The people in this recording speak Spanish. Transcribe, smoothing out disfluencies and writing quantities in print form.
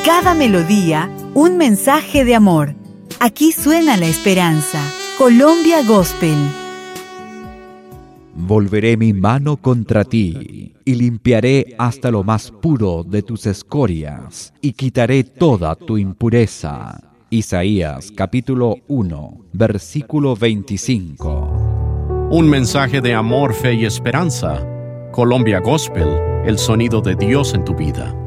cada melodía, un mensaje de amor. Aquí suena la esperanza. Colombia Gospel. Volveré mi mano contra ti, y limpiaré hasta lo más puro de tus escorias, y quitaré toda tu impureza. Isaías capítulo 1, versículo 25. Un mensaje de amor, fe y esperanza. Colombia Gospel, el sonido de Dios en tu vida.